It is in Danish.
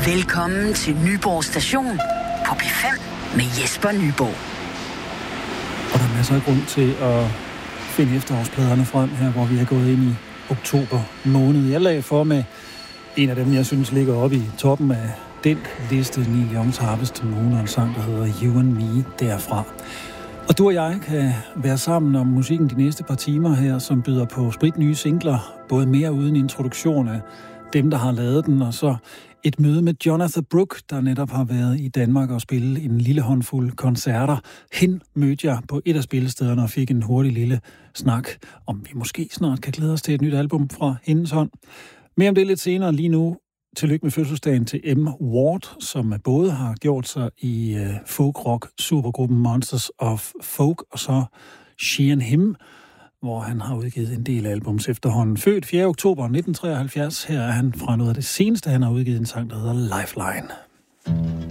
Velkommen til Nyborg Station på P5 med Jesper Nyborg. Og der er masser af grund til at finde efterårspladerne frem her, hvor vi er gået ind i oktober måned. Jeg lagde for med en af dem, jeg synes ligger oppe i toppen af den liste, Neil Young's Harvest Moon, og en sang, der hedder You and Me derfra. Og du og jeg kan være sammen om musikken de næste par timer her, som byder på spritnye singler, både mere uden introduktion af dem, der har lavet den, og så et møde med Jonathan Brooke, der netop har været i Danmark og spille en lille håndfuld koncerter. Hende mødte jeg på et af spillestederne og fik en hurtig lille snak, om vi måske snart kan glæde os til et nyt album fra hendes hånd. Mere om det lidt senere. Lige nu tillykke med fødselsdagen til M. Ward, som både har gjort sig i folk-rock supergruppen Monsters of Folk, og så She and Him, hvor han har udgivet en del albums efterhånden. Født 4. oktober 1973. Her er han fra noget af det seneste, han har udgivet, en sang, der hedder Lifeline.